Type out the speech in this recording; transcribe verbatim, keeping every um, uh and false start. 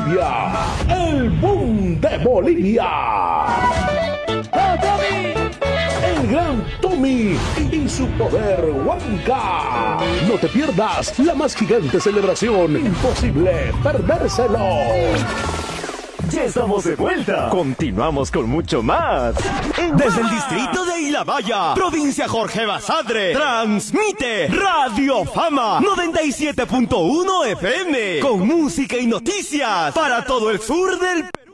Bolivia, el boom de Bolivia. El gran Tommy y su poder Huanca. No te pierdas la más gigante celebración. Imposible perdérselo. Ya estamos de vuelta. Continuamos con mucho más. Desde el distrito de Ilabaya, provincia Jorge Basadre, transmite Radio Fama noventa y siete punto uno F M con música y noticias para todo el sur del Perú.